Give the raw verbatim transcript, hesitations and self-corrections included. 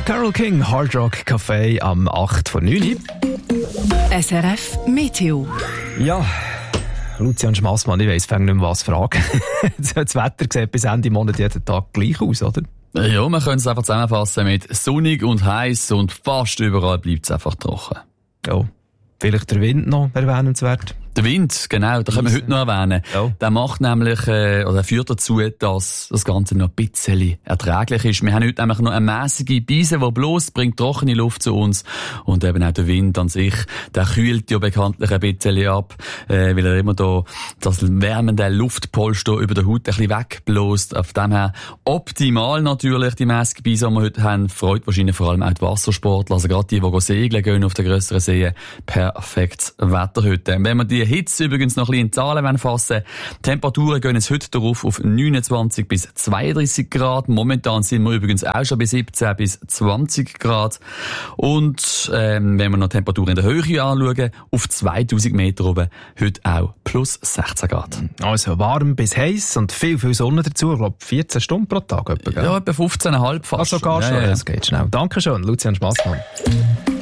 Carole King, Hard Rock Café am acht vor neun. S R F Meteo. Ja, Lucian Schmassmann, ich weiss, ich fange nicht mehr was fragen. Das Wetter sieht bis Ende Monat jeden Tag gleich aus, oder? Ja, wir können es einfach zusammenfassen mit sonnig und heiß und fast überall bleibt es einfach trocken. Ja, vielleicht der Wind noch erwähnenswert. Der Wind, genau, da können wir heute noch erwähnen. Ja. Der macht nämlich, äh, oder führt dazu, dass das Ganze noch ein bisschen erträglich ist. Wir haben heute nämlich noch eine mäßige Brise, die bloß bringt trockene Luft zu uns. Und eben auch der Wind an sich, der kühlt ja bekanntlich ein bisschen ab, äh, weil er immer da das wärmende Luftpolster über der Haut ein bisschen wegbläst. Auf dem her optimal natürlich die mäßige Brise, die wir heute haben. Freut wahrscheinlich vor allem auch die Wassersportler, also gerade die, die segeln gehen auf den grösseren Seen. Perfektes Wetter heute. Wenn wir die Hitze übrigens noch ein bisschen in Zahlen fassen. Temperaturen gehen es heute darauf auf neunundzwanzig bis zweiunddreissig Grad. Momentan sind wir übrigens auch schon bei siebzehn bis zwanzig Grad. Und ähm, wenn wir noch Temperaturen in der Höhe anschauen, auf zweitausend Meter oben, heute auch plus sechzehn Grad. Also warm bis heiß und viel, viel Sonne dazu. Ich glaube, vierzehn Stunden pro Tag. Etwa, gell? Ja, etwa fünfzehn Komma fünf fast. Ah, sogar schon. Ja, ja. Das geht schnell. Dankeschön, Lucian Schmassmann.